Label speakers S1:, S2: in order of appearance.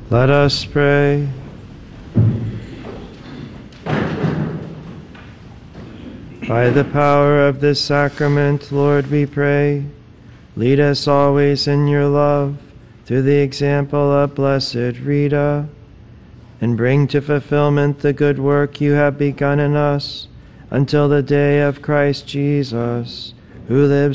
S1: Let us pray. By the power of this sacrament, Lord, we pray, lead us always in your love through the example of Blessed Rita, and bring to fulfillment the good work you have begun in us until the day of Christ Jesus, who lives